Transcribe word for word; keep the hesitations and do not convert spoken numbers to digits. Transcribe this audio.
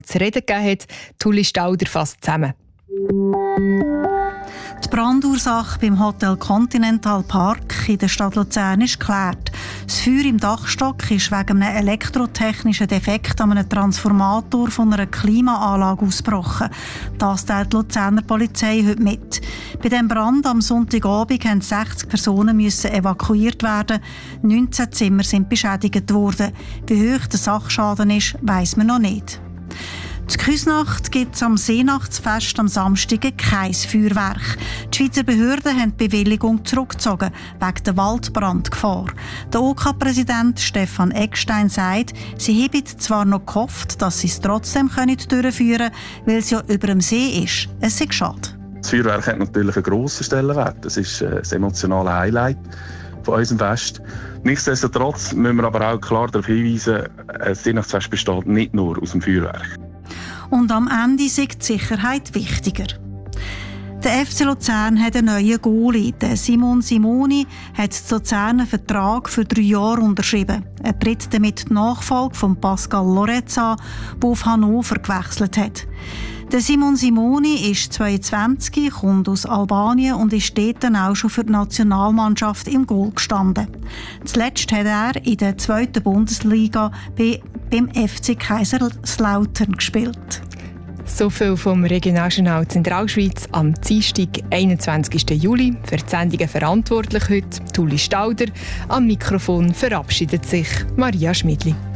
zu reden gegeben hat. Tulli Stauder fasst zusammen. Die Brandursache beim Hotel Continental Park in der Stadt Luzern ist geklärt. Das Feuer im Dachstock ist wegen einem elektrotechnischen Defekt an einem Transformator von einer Klimaanlage ausgebrochen. Das teilt die Luzerner Polizei heute mit. Bei dem Brand am Sonntagabend mussten sechzig Personen müssen evakuiert werden. neunzehn Zimmer sind beschädigt worden. Wie hoch der Sachschaden ist, weiss man noch nicht. Die Küsnacht gibt es am Seenachtsfest am Samstag kein Feuerwerk. Die Schweizer Behörden haben die Bewilligung zurückgezogen, wegen der Waldbrandgefahr. Der O K-Präsident Stefan Eckstein sagt, sie hätten zwar noch gehofft, dass sie es trotzdem durchführen können, weil es ja über dem See ist. Es ist schade. Das Feuerwerk hat natürlich einen grossen Stellenwert. Das ist das emotionale Highlight von unserem Fest. Nichtsdestotrotz müssen wir aber auch klar darauf hinweisen, das Seenachtsfest besteht nicht nur aus dem Feuerwerk. Und am Ende ist die Sicherheit wichtiger. Der F C Luzern hat einen neuen Goalie. Der Simon Simoni hat den Luzerner Vertrag für drei Jahre unterschrieben. Er tritt damit die Nachfolge von Pascal Loretz an, der auf Hannover gewechselt hat. Der Simon Simoni ist zweiundzwanzig, kommt aus Albanien und ist dort dann auch schon für die Nationalmannschaft im Goal gestanden. Zuletzt hat er in der zweiten Bundesliga bei, beim F C Kaiserslautern gespielt. So viel vom Regionaljournal Zentralschweiz am Dienstag, einundzwanzigsten Juli. Für die Sendungen verantwortlich heute Tulli Stauder. Am Mikrofon verabschiedet sich Maria Schmidli.